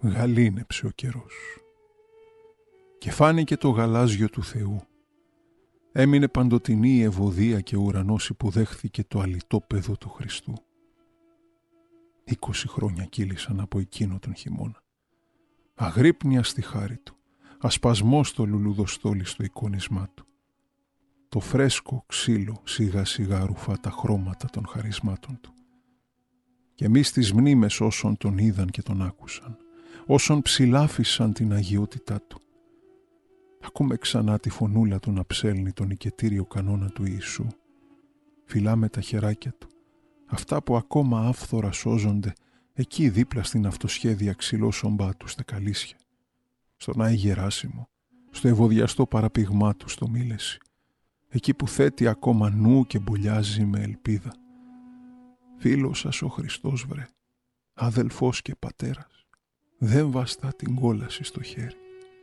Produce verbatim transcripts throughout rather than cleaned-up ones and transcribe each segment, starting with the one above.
γαλήνεψε ο καιρός. Και φάνηκε το γαλάζιο του Θεού. Έμεινε παντοτινή η ευωδία και ο ουρανός υποδέχθηκε το αλητόπεδο του Χριστού. Είκοσι χρόνια κύλησαν από εκείνο τον χειμώνα. Αγρύπνια στη χάρη του, ασπασμός στο λουλουδοστόλι στο εικόνισμά του. Το φρέσκο ξύλο σιγά σιγά ρουφά τα χρώματα των χαρισμάτων του. Και εμείς τις μνήμες όσων τον είδαν και τον άκουσαν, όσων ψηλάφισαν την αγιότητά του. Ακούμε ξανά τη φωνούλα του να ψέλνει τον οικετήριο κανόνα του Ιησού. Φυλάμε τα χεράκια του, αυτά που ακόμα άφθορα σώζονται εκεί δίπλα στην αυτοσχέδια ξυλόσομπά του στα Καλίσια, στον Άη Γεράσιμο, στο ευωδιαστό παραπηγμά του στο Μήλεση, εκεί που θέτει ακόμα νου και μπουλιάζει με ελπίδα. Φίλος σας ο Χριστός βρε, αδελφός και πατέρας, δεν βαστά την κόλαση στο χέρι.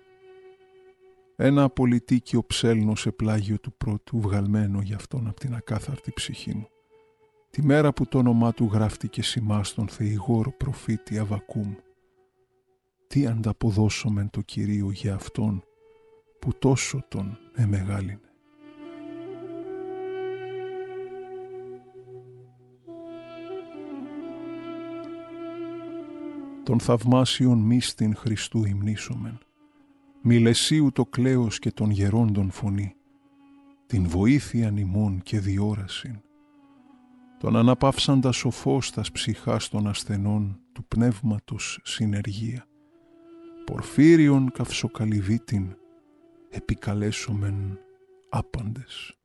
Ένα απολυτίκιο ψέλνω σε πλάγιο του πρώτου, βγαλμένο γι' αυτόν από την ακάθαρτη ψυχή μου. Τη μέρα που το όνομά του γράφτηκε σημά στον θεηγόρο προφήτη Αβακούμ. Τι ανταποδώσομεν το Κυρίο για αυτόν που τόσο τον εμεγάλινε. Τον θαυμάσιον μύστην Χριστού υμνήσομεν, μιλεσίου το κλαίος και των γερόντων φωνή, την βοήθειαν ημών και διόρασιν, τον αναπαύσαντα σοφός τας ψυχάς των ασθενών του πνεύματος συνεργία, πορφύριον καυσοκαλυβήτην επικαλέσομεν άπαντες.